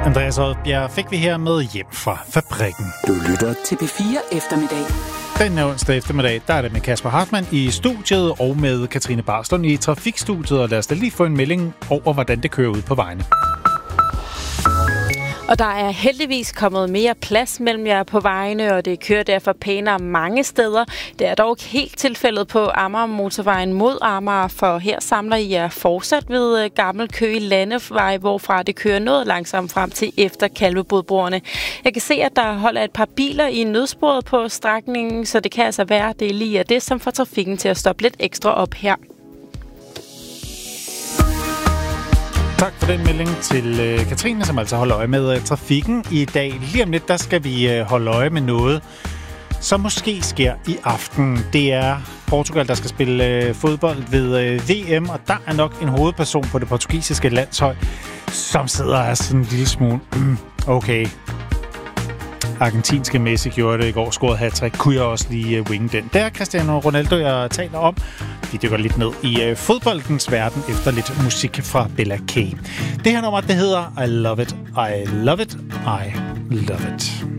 Andreas Odbjerg fik vi her med Hjem fra fabrikken. Du lytter til P4 Eftermiddag. Den onsdag eftermiddag, der er det med Kasper Hartmann i studiet og med Katrine Barslund i trafikstudiet. Og lad os da lige få en melding over, hvordan det kører ud på vejene. Og der er heldigvis kommet mere plads mellem jer på vejene, og det kører derfor pænere mange steder. Det er dog ikke helt tilfældet på Amager Motorvejen mod Amager, for her samler I jer fortsat ved Gammel Køge Landevej, hvorfra det kører noget langsomt frem til efter Kalvebodbroerne. Jeg kan se, at der holder et par biler i nødsporet på strækningen, så det kan altså være, at det lige er det, som får trafikken til at stoppe lidt ekstra op her. Tak for den melding til Katrine, som altså holder øje med trafikken i dag. Lige om lidt, der skal vi holde øje med noget, som måske sker i aften. Det er Portugal, der skal spille fodbold ved VM, og der er nok en hovedperson på det portugisiske landshold, som sidder og er sådan en lille smule. Okay. Argentinske Messi gjorde det i går, scorede hat-trick. Kunne jeg også lige winge den? Det er Cristiano Ronaldo, jeg taler om. Vi dykker lidt ned i fodboldens verden efter lidt musik fra Bella K. Det her nummer, det hedder I Love It, I Love It, I Love It.